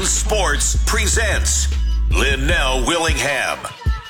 Sports presents Linnell Willingham.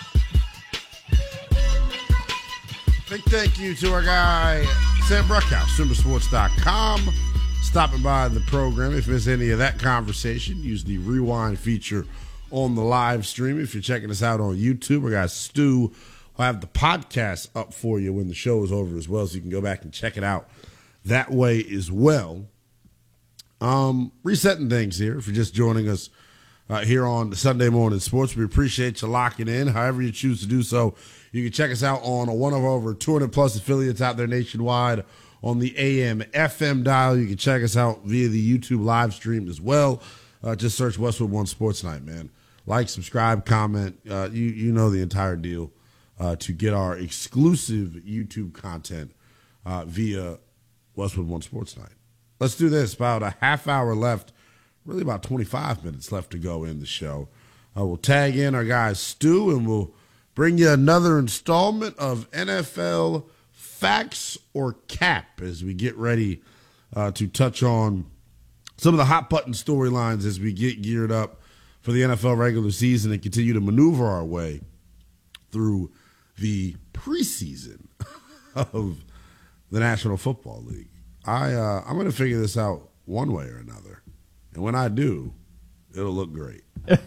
Big thank you to our guy, Sam Bruckhouse, SuperSports.com. Stopping by the program. If you miss any of that conversation, use the rewind feature on the live stream. If you're checking us out on YouTube, our guy Stu will have the podcast up for you when the show is over as well, so you can go back and check it out that way as well. Resetting things here. If you're just joining us here on Sunday Morning Sports, we appreciate you locking in. However you choose to do so, you can check us out on one of over 200 plus affiliates out there nationwide on the AM FM dial. You can check us out via the YouTube live stream as well. Just search Westwood One Sports Night, man. Like, subscribe, comment. You know the entire deal to get our exclusive YouTube content via Westwood One Sports Night. Let's do this. About a half hour left, really about 25 minutes left to go in the show. We'll tag in our guy Stu, and we'll bring you another installment of NFL Facts or Cap as we get ready to touch on some of the hot button storylines as we get geared up for the NFL regular season and continue to maneuver our way through the preseason of the National Football League. I'm going to figure this out one way or another, and when I do, it'll look great.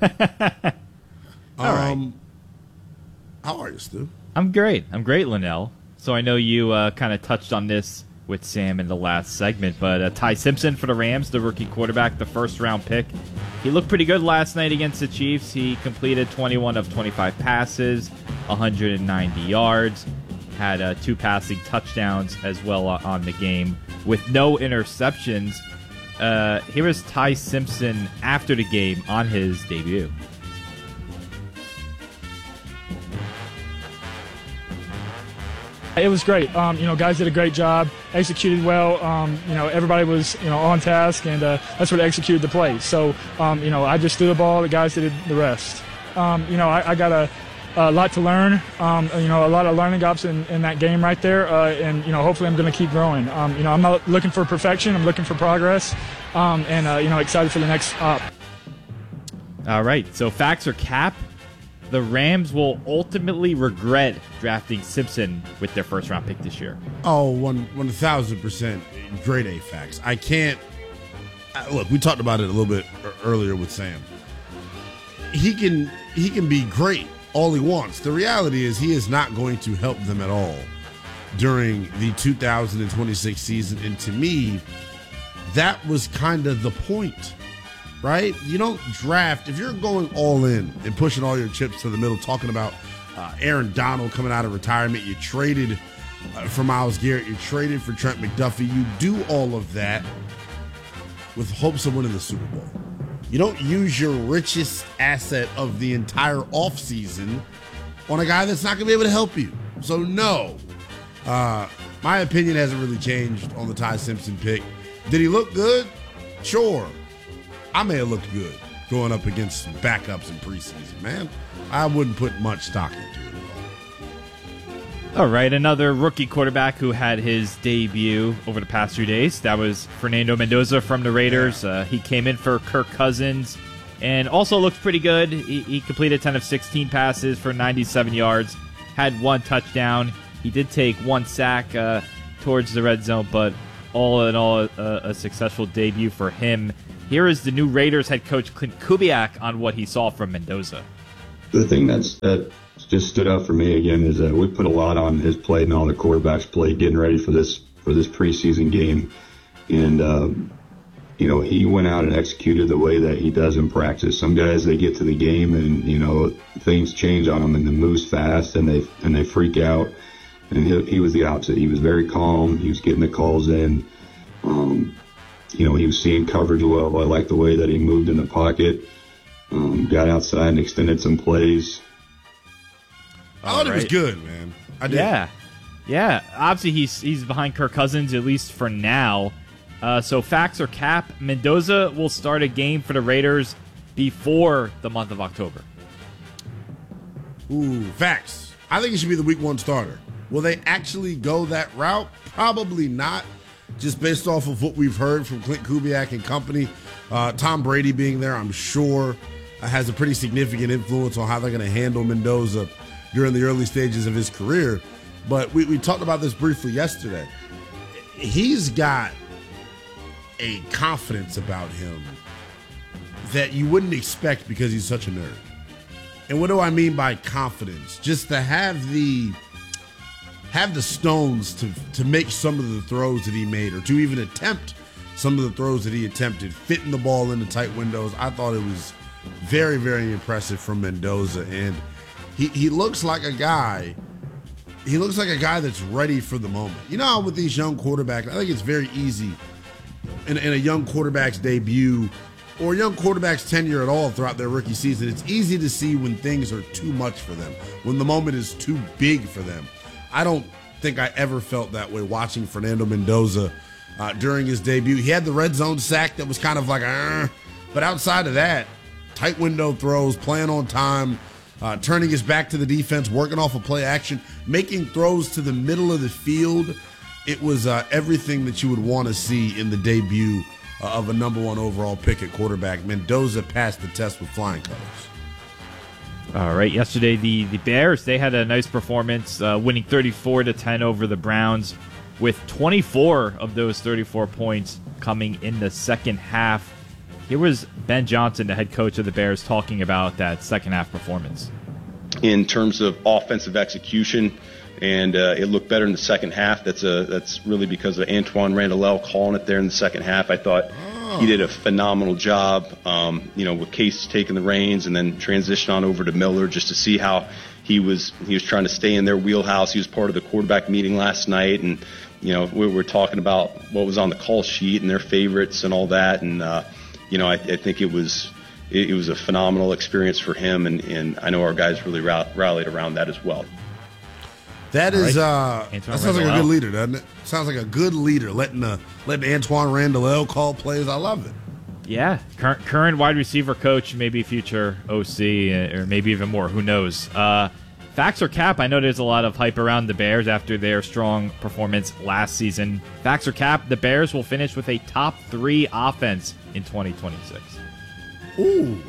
All right. How are you, Stu? I'm great, Linnell. So I know you kind of touched on this with Sam in the last segment, but Ty Simpson for the Rams, the rookie quarterback, the first-round pick. He looked pretty good last night against the Chiefs. He completed 21 of 25 passes, 190 yards, had 2 passing touchdowns as well on the game with no interceptions. Here is Ty Simpson after the game on his debut. It was great. Guys did a great job, executed well. Everybody was, on task, and that's what executed the play. So, I just threw the ball. The guys did the rest. I got a lot to learn. A lot of learning gaps in that game right there. Hopefully I'm going to keep growing. I'm not looking for perfection. I'm looking for progress. Excited for the next op. All right. So facts or cap? The Rams will ultimately regret drafting Simpson with their first-round pick this year. Oh, 1,000% grade A facts. I can't look. We talked about it a little bit earlier with Sam. He can be great all he wants. The reality is he is not going to help them at all during the 2026 season. And to me, that was kind of the point. Right? You don't draft, if you're going all in and pushing all your chips to the middle, talking about Aaron Donald coming out of retirement, you traded for Myles Garrett, you traded for Trent McDuffie, you do all of that with hopes of winning the Super Bowl. You don't use your richest asset of the entire offseason on a guy that's not going to be able to help you. So no, my opinion hasn't really changed on the Ty Simpson pick. Did he look good? Sure. I may have looked good going up against some backups in preseason, man. I wouldn't put much stock into it at all. All right, another rookie quarterback who had his debut over the past few days. That was Fernando Mendoza from the Raiders. Yeah. He came in for Kirk Cousins and also looked pretty good. He completed 10 of 16 passes for 97 yards, had 1 touchdown. He did take 1 sack towards the red zone, but all in all, a successful debut for him. Here is the new Raiders head coach, Clint Kubiak, on what he saw from Mendoza. The thing that just stood out for me again is that we put a lot on his plate and all the quarterbacks played getting ready for this preseason game. And, he went out and executed the way that he does in practice. Some guys, they get to the game and, things change on them and they moves fast and they freak out. And he was the opposite. He was very calm. He was getting the calls in. He was seeing coverage well. I like the way that he moved in the pocket, got outside and extended some plays. I thought it was good, man. I did. Yeah. Obviously, he's behind Kirk Cousins, at least for now. So facts or cap, Mendoza will start a game for the Raiders before the month of October. Ooh, facts. I think he should be the week 1 starter. Will they actually go that route? Probably not. Just based off of what we've heard from Clint Kubiak and company, Tom Brady being there, I'm sure, has a pretty significant influence on how they're going to handle Mendoza during the early stages of his career. But we talked about this briefly yesterday. He's got a confidence about him that you wouldn't expect because he's such a nerd. And what do I mean by confidence? Just to have the stones to make some of the throws that he made, or to even attempt some of the throws that he attempted, fitting the ball into tight windows. I thought it was very, very impressive from Mendoza. And he looks like a guy. He looks like a guy that's ready for the moment. You know how with these young quarterbacks, I think it's very easy in a young quarterback's debut or young quarterback's tenure at all throughout their rookie season. It's easy to see when things are too much for them, when the moment is too big for them. I don't think I ever felt that way watching Fernando Mendoza during his debut. He had the red zone sack that was kind of like, but outside of that, tight window throws, playing on time, turning his back to the defense, working off of play action, making throws to the middle of the field. It was everything that you would want to see in the debut of a number 1 overall pick at quarterback. Mendoza passed the test with flying colors. All right, yesterday the Bears, they had a nice performance, winning 34-10 over the Browns, with 24 of those 34 points coming in the second half. Here was Ben Johnson, the head coach of the Bears, talking about that second half performance. In terms of offensive execution, and it looked better in the second half. That's really because of Antoine Randall calling it there in the second half. I thought he did a phenomenal job, with Case taking the reins and then transition on over to Miller, just to see how he was trying to stay in their wheelhouse. He was part of the quarterback meeting last night, and we were talking about what was on the call sheet and their favorites and all that, and I think it was a phenomenal experience for him, and I know our guys really rallied around that as well. That is that sounds like a good leader, doesn't it? Sounds like a good leader, letting Antoine Randall call plays. I love it. Yeah, current wide receiver coach, maybe future OC, or maybe even more. Who knows? Facts or cap? I know there's a lot of hype around the Bears after their strong performance last season. Facts or cap? The Bears will finish with a top 3 offense in 2026. Ooh,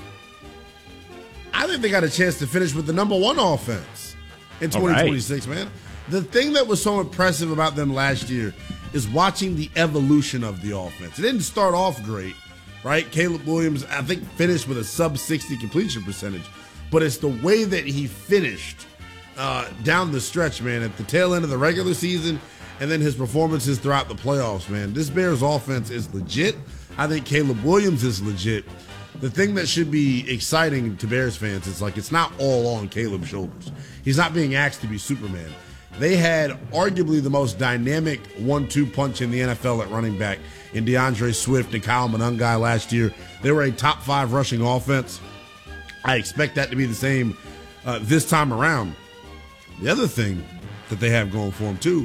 I think they got a chance to finish with the number 1 offense in 2026, right. Man. The thing that was so impressive about them last year is watching the evolution of the offense. It didn't start off great, right? Caleb Williams, I think, finished with a sub-60 completion percentage, but it's the way that he finished down the stretch, man, at the tail end of the regular season, and then his performances throughout the playoffs, man. This Bears offense is legit. I think Caleb Williams is legit. The thing that should be exciting to Bears fans is, like, it's not all on Caleb's shoulders. He's not being asked to be Superman. They had arguably the most dynamic 1-2 punch in the NFL at running back in DeAndre Swift and Kyle Monangai last year. They were a top 5 rushing offense. I expect that to be the same this time around. The other thing that they have going for them, too,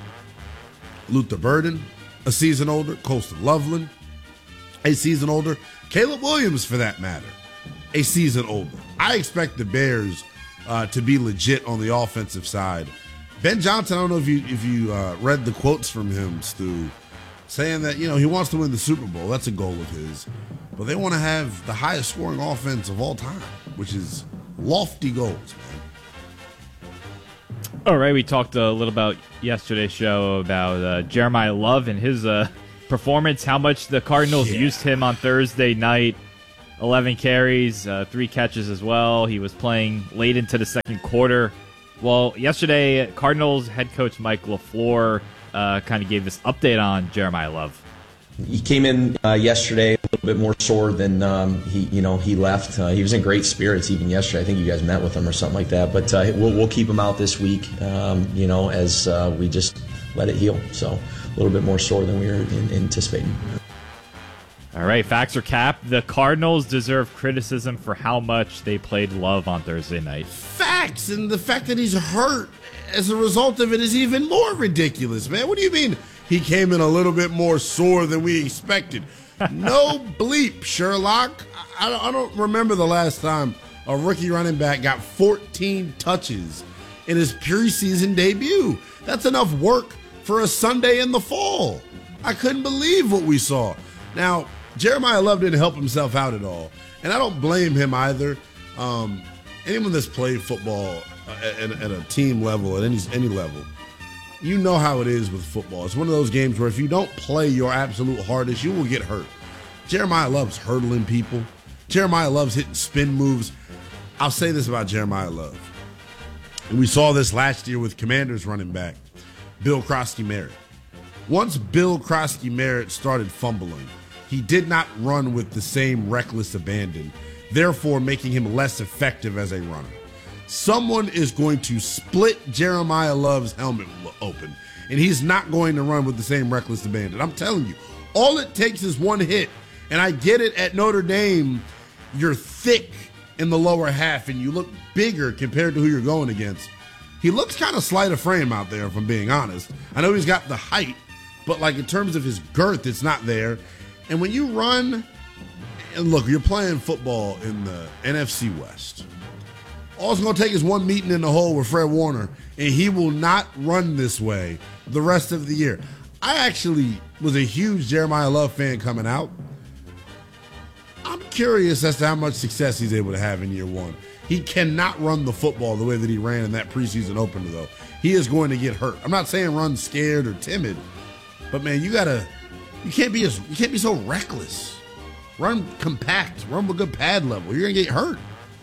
Luther Burden, a season older, Colston Loveland, a season older, Caleb Williams, for that matter, a season older. I expect the Bears to be legit on the offensive side. Ben Johnson, I don't know if you read the quotes from him, Stu, saying that, he wants to win the Super Bowl. That's a goal of his. But they want to have the highest scoring offense of all time, which is lofty goals, man. All right, we talked a little about yesterday's show about Jeremiah Love and his performance, how much the Cardinals used him on Thursday night. 11 carries, 3 catches as well. He was playing late into the second quarter. Well, yesterday, Cardinals head coach Mike LaFleur kind of gave this update on Jeremiah Love. He came in yesterday a little bit more sore than he left. He was in great spirits even yesterday. I think you guys met with him or something like that. But we'll keep him out this week, as we just let it heal. So a little bit more sore than we were anticipating. All right, facts or cap? The Cardinals deserve criticism for how much they played Love on Thursday night. Facts, and the fact that he's hurt as a result of it is even more ridiculous, man. What do you mean he came in a little bit more sore than we expected? No bleep, Sherlock. I don't remember the last time a rookie running back got 14 touches in his preseason debut. That's enough work for a Sunday in the fall. I couldn't believe what we saw. Now, Jeremiah Love didn't help himself out at all. And I don't blame him either. Anyone that's played football at a team level, at any level, you know how it is with football. It's one of those games where if you don't play your absolute hardest, you will get hurt. Jeremiah Love's hurdling people. Jeremiah Love's hitting spin moves. I'll say this about Jeremiah Love. And we saw this last year with Commanders running back, Bill Krosky-Merritt. Once Bill Krosky-Merritt started fumbling, he did not run with the same reckless abandon, therefore making him less effective as a runner. Someone is going to split Jeremiah Love's helmet open, and he's not going to run with the same reckless abandon. I'm telling you, all it takes is one hit. And I get it, at Notre Dame, you're thick in the lower half, and you look bigger compared to who you're going against. He looks kind of slight of frame out there, if I'm being honest. I know he's got the height, but like in terms of his girth, it's not there. And when you run, and look, you're playing football in the NFC West. All it's going to take is one meeting in the hole with Fred Warner, and he will not run this way the rest of the year. I actually was a huge Jeremiah Love fan coming out. I'm curious as to how much success he's able to have in year one. He cannot run the football the way that he ran in that preseason opener, though. He is going to get hurt. I'm not saying run scared or timid, but man, you can't be so reckless. Run compact. Run with good pad level. You're gonna get hurt.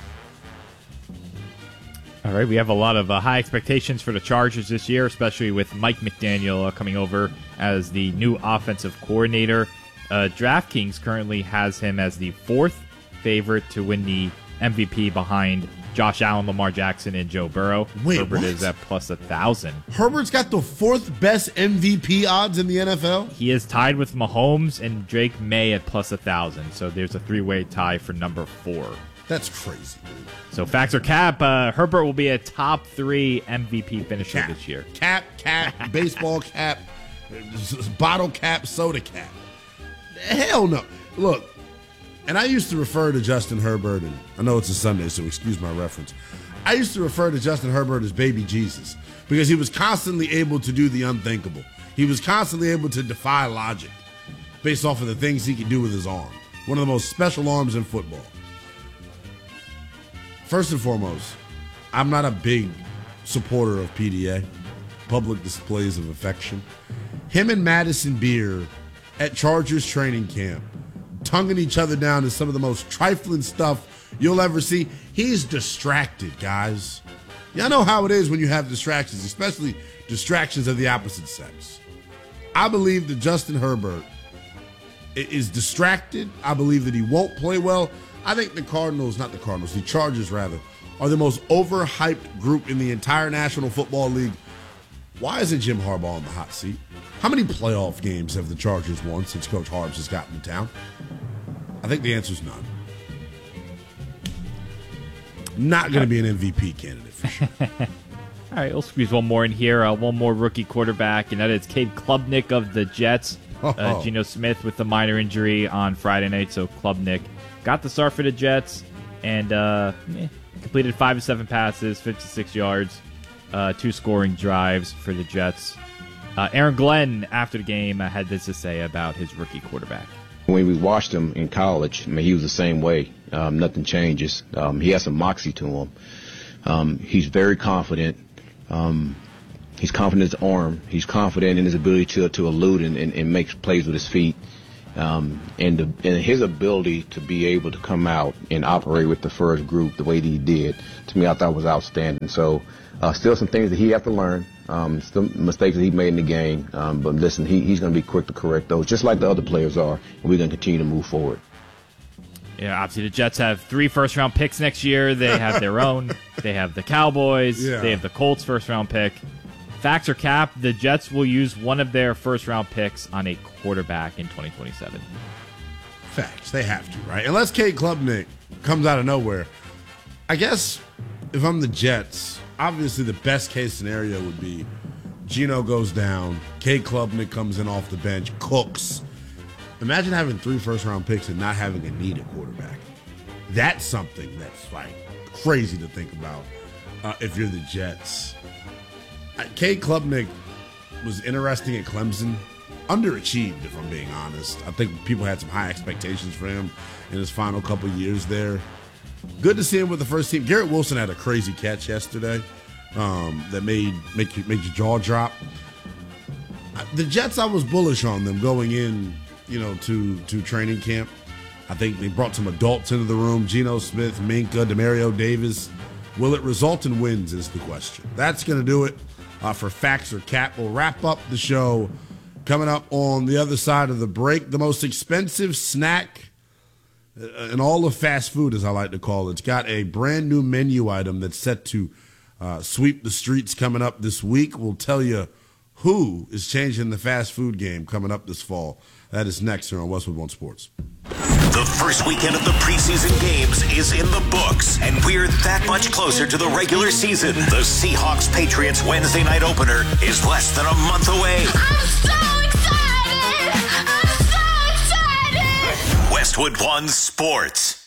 All right, we have a lot of high expectations for the Chargers this year, especially with Mike McDaniel coming over as the new offensive coordinator. DraftKings currently has him as the fourth favorite to win the MVP behind Josh Allen, Lamar Jackson, and Joe Burrow. Wait, Herbert what? is at plus 1,000. Herbert's got the fourth best MVP odds in the NFL? He is tied with Mahomes and Drake May at plus 1,000. So there's a three-way tie for number 4. That's crazy, dude. So facts or cap, Herbert will be a top 3 MVP finisher this year. Cap, baseball cap, bottle cap, soda cap. Hell no. Look, and I used to refer to Justin Herbert, and I know it's a Sunday, so excuse my reference. I used to refer to Justin Herbert as baby Jesus because he was constantly able to do the unthinkable. He was constantly able to defy logic based off of the things he could do with his arm. One of the most special arms in football. First and foremost, I'm not a big supporter of PDA, public displays of affection. Him and Madison Beer at Chargers training camp, tonguing each other down to some of the most trifling stuff you'll ever see. He's distracted, guys. Y'all know how it is when you have distractions, especially distractions of the opposite sex. I believe that Justin Herbert is distracted. I believe that he won't play well. I think the Chargers rather, are the most overhyped group in the entire National Football League. Why isn't Jim Harbaugh on the hot seat? How many playoff games have the Chargers won since Coach Harbs has gotten to town? I think the answer is none. Not going to be an MVP candidate for sure. All right, we'll squeeze one more in here. One more rookie quarterback, and that is Cade Klubnik of the Jets. Geno Smith with a minor injury on Friday night, so Klubnik got the start for the Jets and completed 5 of 7 passes, 56 yards, 2 scoring drives for the Jets. Aaron Glenn, after the game, had this to say about his rookie quarterback. When we watched him in college, I mean, he was the same way. Nothing changes. He has some moxie to him. He's very confident. He's confident in his arm. He's confident in his ability to elude and make plays with his feet. And his ability to be able to come out and operate with the first group the way that he did, to me, I thought was outstanding. So still some things that he has to learn, still mistakes that he made in the game. But listen, he's going to be quick to correct those, just like the other players are, and we're going to continue to move forward. Yeah, obviously the Jets have 3 first-round picks next year. They have their own. They have the Cowboys. Yeah. They have the Colts first-round pick. Facts or cap, the Jets will use one of their first-round picks on a quarterback in 2027. Facts. They have to, right? Unless Cade Klubnik comes out of nowhere. I guess if I'm the Jets, obviously the best-case scenario would be Geno goes down, Cade Klubnik comes in off the bench, cooks. Imagine having 3 first-round picks and not having a need at quarterback. That's something that's, like, crazy to think about if you're the Jets. Cade Klubnik was interesting at Clemson. underachieved, if I'm being honest. I think people had some high expectations for him in his final couple years there. Good to see him with the first team. Garrett Wilson had a crazy catch yesterday that made your jaw drop. The Jets, I was bullish on them going in, to training camp. I think they brought some adults into the room: Geno Smith, Minka, Demario Davis. Will it result in wins is the question. That's going to do it for Facts or Cap. We'll wrap up the show coming up on the other side of the break. The most expensive snack in all of fast food, as I like to call it. It's got a brand new menu item that's set to sweep the streets coming up this week. We'll tell you who is changing the fast food game coming up this fall. That is next here on Westwood One Sports. The first weekend of the preseason games is in the books, and we're that much closer to the regular season. The Seahawks-Patriots Wednesday night opener is less than a month away. I'm so excited! I'm so excited! Westwood One Sports.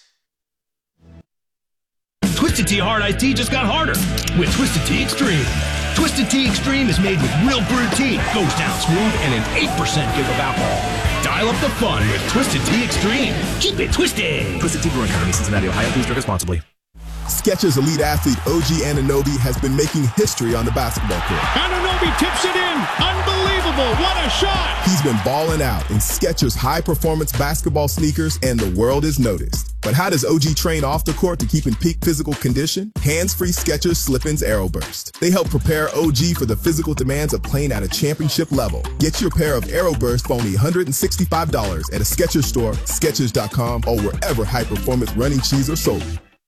Twisted Tea Hard Iced Tea just got harder with Twisted Tea Extreme. Twisted Tea Extreme is made with real brewed tea, goes down smooth, and an 8% kick of alcohol. Dial up the fun with Twisted Tea Extreme. Keep it twisted. Twisted Tea Brewing Company, Cincinnati, Ohio. Please drink responsibly. Skechers elite athlete OG Anunoby has been making history on the basketball court. Anunoby tips it in. Unbelievable. What a shot. He's been balling out in Skechers high-performance basketball sneakers, and the world is noticed. But how does OG train off the court to keep in peak physical condition? Hands-free Skechers Slip-ins Aeroburst. They help prepare OG for the physical demands of playing at a championship level. Get your pair of Aeroburst for only $165 at a Skechers store, Skechers.com, or wherever high-performance running shoes are sold.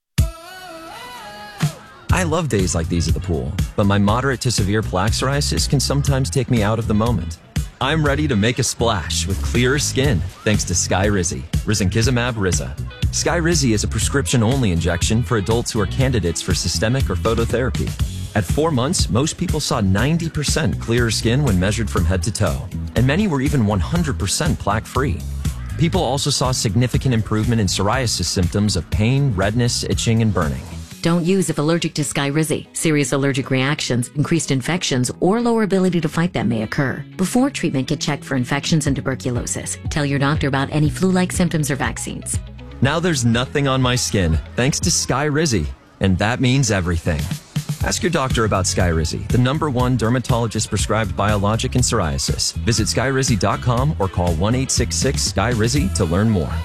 I love days like these at the pool, but my moderate to severe plaque psoriasis can sometimes take me out of the moment. I'm ready to make a splash with clearer skin thanks to Skyrizi, risankizumab Riza. Skyrizi is a prescription-only injection for adults who are candidates for systemic or phototherapy. At 4 months, most people saw 90% clearer skin when measured from head to toe, and many were even 100% plaque-free. People also saw significant improvement in psoriasis symptoms of pain, redness, itching, and burning. Don't use if allergic to Skyrizi. Serious allergic reactions, increased infections, or lower ability to fight them may occur. Before treatment, get checked for infections and tuberculosis. Tell your doctor about any flu-like symptoms or vaccines. Now there's nothing on my skin thanks to Skyrizi, and that means everything. Ask your doctor about Skyrizi, the #1 dermatologist-prescribed biologic in psoriasis. Visit Skyrizi.com or call 1-866-SKYRIZI to learn more.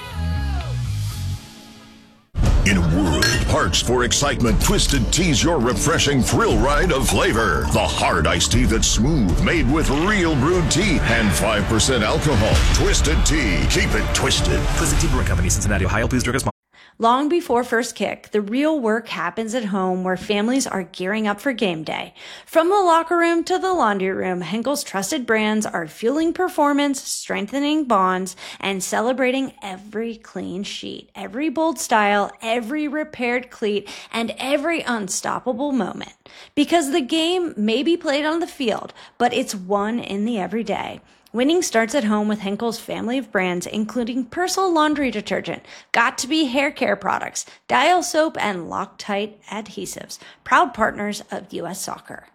In a world parched for excitement, Twisted Tea's your refreshing thrill ride of flavor. The hard iced tea that's smooth, made with real brewed tea and 5% alcohol. Twisted Tea. Keep it twisted. Twisted Tea Brewing Company, Cincinnati, Ohio. Please drink responsibly. Long before first kick, the real work happens at home where families are gearing up for game day. From the locker room to the laundry room, Henkel's trusted brands are fueling performance, strengthening bonds, and celebrating every clean sheet, every bold style, every repaired cleat, and every unstoppable moment. Because the game may be played on the field, but it's won in the everyday. Winning starts at home with Henkel's family of brands, including Persil laundry detergent, Got2b hair care products, Dial soap, and Loctite adhesives. Proud partners of U.S. Soccer.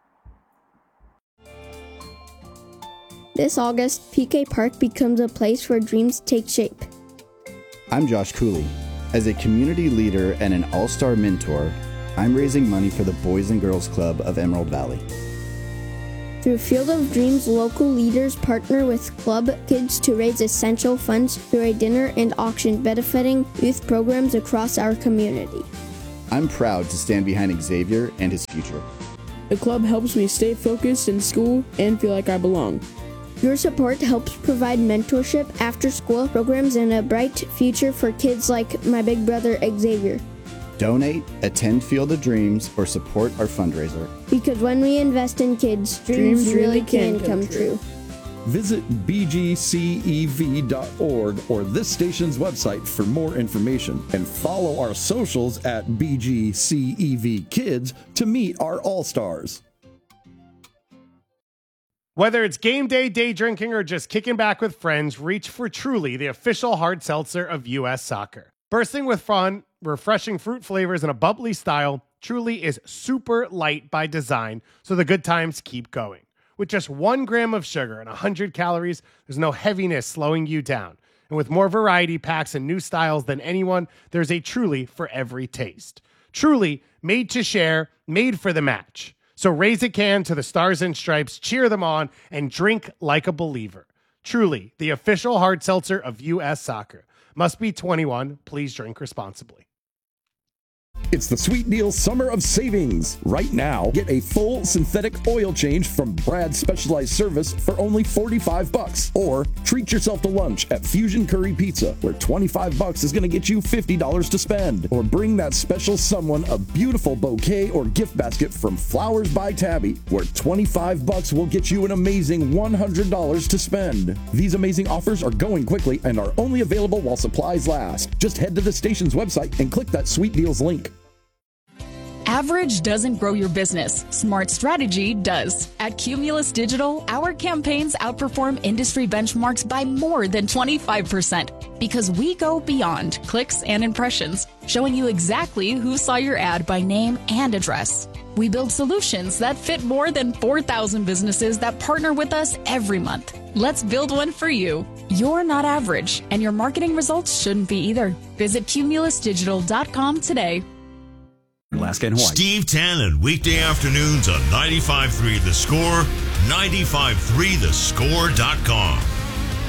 This August, PK Park becomes a place where dreams take shape. I'm Josh Cooley. As a community leader and an all-star mentor, I'm raising money for the Boys and Girls Club of Emerald Valley. Through Field of Dreams, local leaders partner with club kids to raise essential funds through a dinner and auction benefiting youth programs across our community. I'm proud to stand behind Xavier and his future. The club helps me stay focused in school and feel like I belong. Your support helps provide mentorship, after-school programs, and a bright future for kids like my big brother Xavier. Donate, attend Field of Dreams, or support our fundraiser. Because when we invest in kids, dreams really can come true. Visit bgcev.org or this station's website for more information, and follow our socials at BGCEV Kids to meet our All-Stars. Whether it's game day, day drinking, or just kicking back with friends, reach for Truly, the official hard seltzer of U.S. Soccer. Bursting with fun, refreshing fruit flavors, and a bubbly style, Truly is super light by design, so the good times keep going. With just 1 gram of sugar and 100 calories, there's no heaviness slowing you down. And with more variety packs and new styles than anyone, there's a Truly for every taste. Truly, made to share, made for the match. So raise a can to the Stars and Stripes, cheer them on, and drink like a believer. Truly, the official hard seltzer of U.S. Soccer. Must be 21. Please drink responsibly. It's the Sweet Deal Summer of Savings. Right now, get a full synthetic oil change from Brad's Specialized Service for only $45. Or treat yourself to lunch at Fusion Curry Pizza, where $25 is going to get you $50 to spend. Or bring that special someone a beautiful bouquet or gift basket from Flowers by Tabby, where $25 will get you an amazing $100 to spend. These amazing offers are going quickly and are only available while supplies last. Just head to the station's website and click that Sweet Deals link. Average doesn't grow your business. Smart strategy does. At Cumulus Digital, our campaigns outperform industry benchmarks by more than 25% because we go beyond clicks and impressions, showing you exactly who saw your ad by name and address. We build solutions that fit more than 4,000 businesses that partner with us every month. Let's build one for you. You're not average, and your marketing results shouldn't be either. Visit cumulusdigital.com today. Alaska and Hawaii. Steve Tannen, weekday afternoons on 95.3 The Score, 95.3thescore.com.